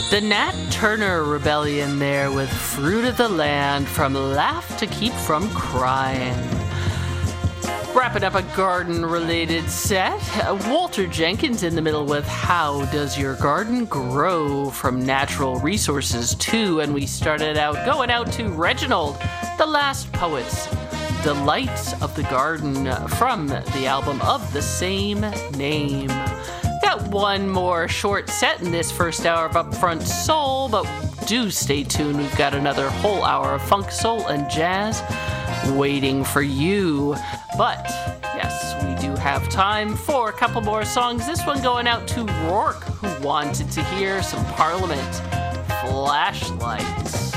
The Nat Turner Rebellion there with Fruit of the Land from Laugh to Keep from Crying. Wrapping up a garden-related set, Walter Jenkins in the middle with How Does Your Garden Grow from Natural Resources 2, and we started out going out to Reginald, The Last Poets, Delights of the Garden from the album of the same name. Got one more short set in this first hour of Upfront Soul, but do stay tuned. We've got another whole hour of funk, soul, and jazz waiting for you. But yes, we do have time for a couple more songs. This one going out to Rourke, who wanted to hear some Parliament Flashlights.